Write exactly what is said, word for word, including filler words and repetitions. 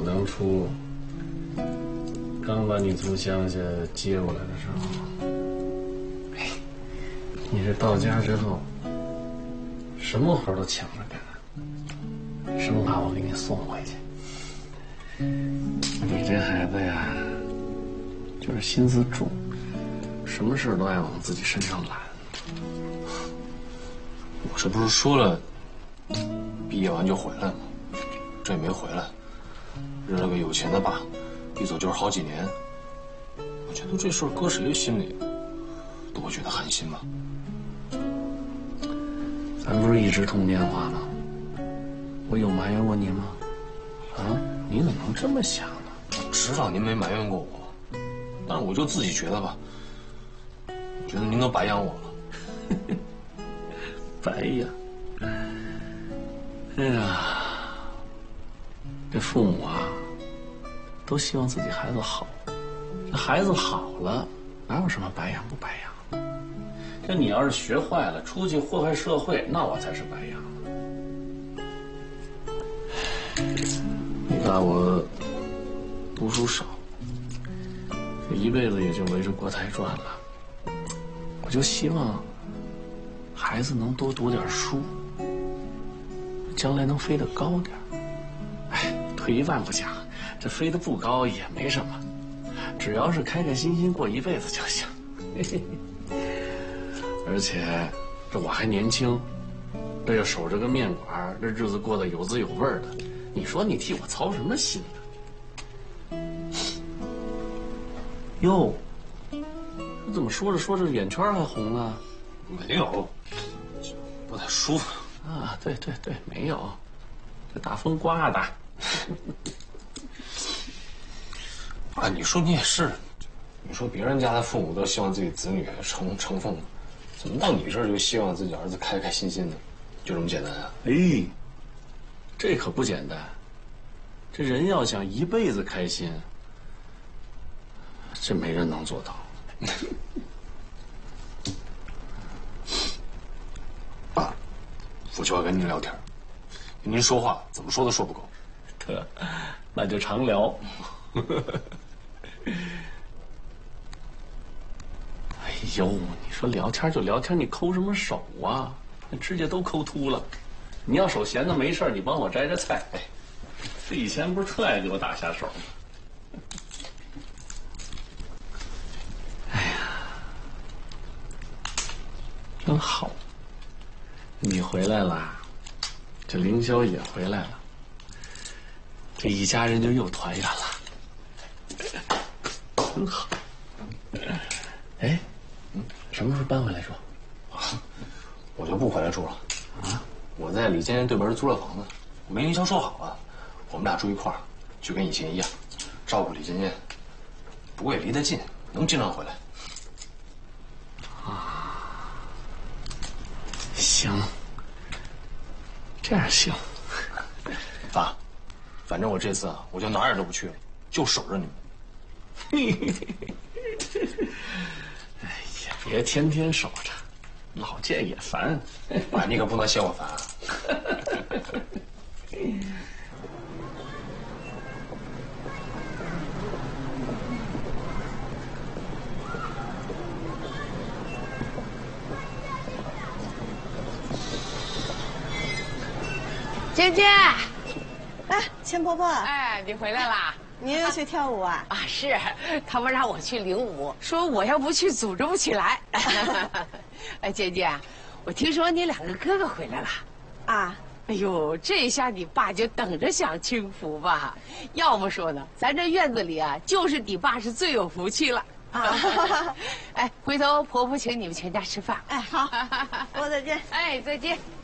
当初刚把你从乡下接过来的时候，哎，你这到家之后，什么活都抢着干，生怕我给你送回去。你这孩子呀，就是心思重，什么事都爱往自己身上揽。 我这不是说了，毕业完就回来吗？这也没回来，认了个有钱的爸，一走就是好几年。我觉得这事儿搁谁心里都会觉得寒心吧。 咱不是一直通电话吗？我有埋怨过你吗？啊，你怎么能这么想呢？ 我知道您没埋怨过我，但是我就自己觉得吧，我觉得您都白养我了。 白养？哎呀，这父母啊，都希望自己孩子好。这孩子好了，哪有什么白养不白养的？这你要是学坏了，出去祸害社会，那我才是白养的。你看我读书少，这一辈子也就围着国台转了。我就希望孩子能多读点书，将来能飞得高点。哎，退一万步讲，这飞得不高也没什么，只要是开开心心过一辈子就行。而且这我还年轻，这又守着个面馆，这日子过得有滋有味的。你说你替我操什么心呢？哟，怎么说着说着眼圈还红了？ 没有，不太舒服啊。对对对，没有，这大风刮的。 啊，你说你也是，你说别人家的父母都希望自己子女成成凤，怎么到你这儿就希望自己儿子开开心心的？就这么简单啊？ 哎，这可不简单。这人要想一辈子开心，这没人能做到。 爸，我就要跟您聊天，跟您说话怎么说都说不够。 得，那就常聊。哎呦，你说聊天就聊天，你抠什么手啊？那指甲都抠秃了。你要手闲的没事，你帮我摘摘菜。哎，这以前不是特爱给我打下手吗？哎呀，真好。你回来了，这凌霄也回来了，这一家人就又团圆了。真好。哎，嗯，什么时候搬回来住？ 我就不回来住了。啊？我在李建业对门租了房子，我跟凌霄说好了，我们俩住一块儿，就跟以前一样，照顾李建业。不过也离得近，能经常回来。 啊，行，这样行。 爸，反正我这次啊，我就哪儿也都不去了，就守着你们。 哎呀，别天天守着，老见也烦。 爸，你可不能嫌我烦啊。 姐姐， 哎，钱婆婆， 哎，你回来啦？ 你又去跳舞啊？ 啊，是，他们让我去领舞，说我要不去组织不起来。哎，姐姐，我听说你两个哥哥回来了。 啊？ 哎呦，这下你爸就等着享清福吧。要不说呢，咱这院子里啊，就是你爸是最有福气了。啊，哎，回头婆婆请你们全家吃饭。 哎，好，婆婆再见。 哎，再见。